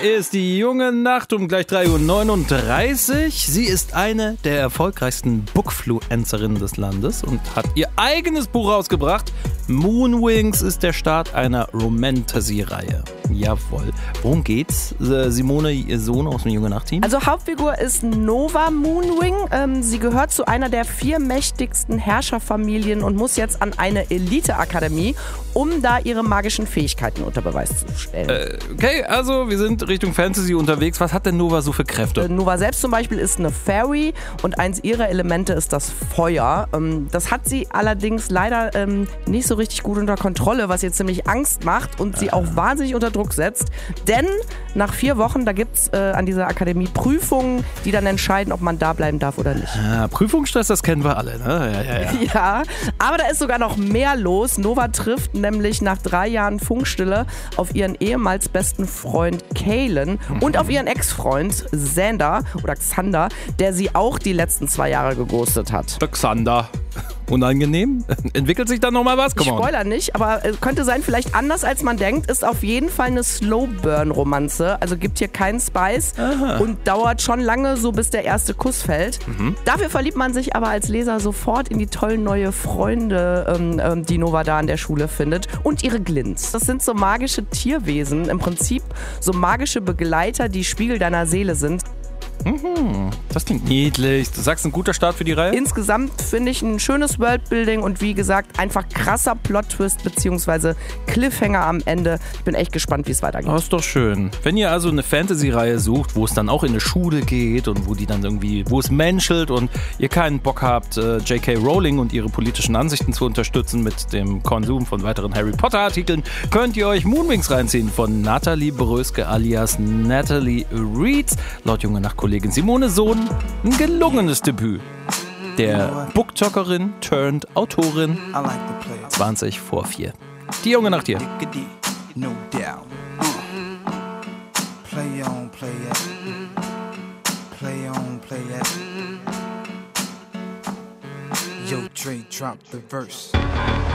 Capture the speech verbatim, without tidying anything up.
ist die junge Nacht um gleich drei Uhr neununddreißig. Sie ist eine der erfolgreichsten Bookfluencerinnen des Landes und hat ihr eigenes Buch rausgebracht. Moonwings ist der Start einer Romantasy-Reihe. Jawohl. Worum geht's? Simone, ihr Sohn aus dem Junge Nacht-Team? Also Hauptfigur ist Nova Moonwing. Ähm, sie gehört zu einer der vier mächtigsten Herrscherfamilien und muss jetzt an eine Elite-Akademie, um da ihre magischen Fähigkeiten unter Beweis zu stellen. Äh, okay, also wir sind Richtung Fantasy unterwegs. Was hat denn Nova so für Kräfte? Äh, Nova selbst zum Beispiel ist eine Fairy und eins ihrer Elemente ist das Feuer. Ähm, das hat sie allerdings leider ähm, nicht so richtig gut unter Kontrolle, was ihr ziemlich Angst macht und sie auch wahnsinnig unter Druck setzt. Denn nach vier Wochen, da gibt es äh, an dieser Akademie Prüfungen, die dann entscheiden, ob man da bleiben darf oder nicht. Ah, Prüfungsstress, das kennen wir alle, ne? Ja, ja, ja. Ja, aber da ist sogar noch mehr los. Nova trifft nämlich nach drei Jahren Funkstille auf ihren ehemals besten Freund Kalen mhm. und auf ihren Ex-Freund Xander oder Xander, der sie auch die letzten zwei Jahre geghostet hat. Der Xander. Unangenehm? Entwickelt sich da nochmal was? Ich spoiler nicht, aber äh, könnte sein, vielleicht anders als man denkt, ist auf jeden Fall eine Slow-Burn-Romanze. Also gibt hier keinen Spice Aha. und dauert schon lange, so bis der erste Kuss fällt. Mhm. Dafür verliebt man sich aber als Leser sofort in die tollen neue Freunde, ähm, ähm, die Nova da an der Schule findet und ihre Glints. Das sind so magische Tierwesen, im Prinzip so magische Begleiter, die Spiegel deiner Seele sind. Mhm, das klingt niedlich. Du sagst, ein guter Start für die Reihe? Insgesamt finde ich ein schönes Worldbuilding und wie gesagt, einfach krasser Plot-Twist bzw. Cliffhanger am Ende. Ich bin echt gespannt, wie es weitergeht. Das ist doch schön. Wenn ihr also eine Fantasy-Reihe sucht, wo es dann auch in eine Schule geht und wo die dann irgendwie, wo es menschelt und ihr keinen Bock habt, äh, J K Rowling und ihre politischen Ansichten zu unterstützen mit dem Konsum von weiteren Harry Potter-Artikeln, könnt ihr euch Moonwings reinziehen von Nathalie Bröske alias Natalie Reeds. Laut Junge Nacht-Kollegin Simone Sohn ein gelungenes Debüt. Der Booktalkerin turned Autorin zwanzig vor vier. Die Junge Nacht hier. No doubt. Play on, play it. Play on, play it. Yo, Dre, drop the verse.